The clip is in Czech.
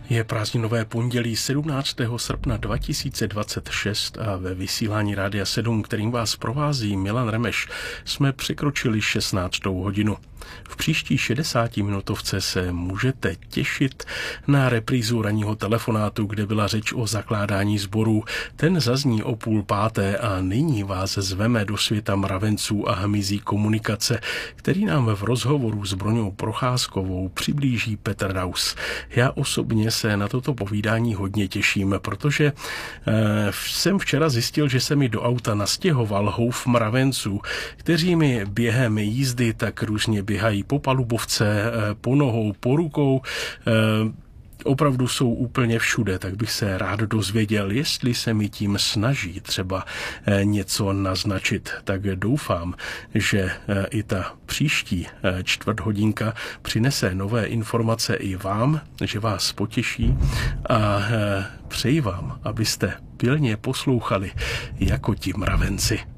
Je prázdninové pondělí 17. srpna 2026 a ve vysílání Rádia 7, kterým vás provází Milan Remeš, jsme překročili 16. hodinu. V příští 60-minutovce se můžete těšit na reprízu ranního telefonátu, kde byla řeč o zakládání sborů. Ten zazní o 4:30 a nyní vás zveme do světa mravenců a hmyzí komunikace, který nám v rozhovoru s Broňou Procházkovou přiblíží Petr Raus. Já osobně se na toto povídání hodně těším, protože jsem včera zjistil, že se mi do auta nastěhoval houf mravenců, kteří mi během jízdy tak různě běhají po palubovce, po nohou, po rukou, opravdu jsou úplně všude, tak bych se rád dozvěděl, jestli se mi tím snaží třeba něco naznačit. Tak doufám, že i ta příští čtvrthodinka přinese nové informace i vám, že vás potěší a přeji vám, abyste pilně poslouchali jako ti mravenci.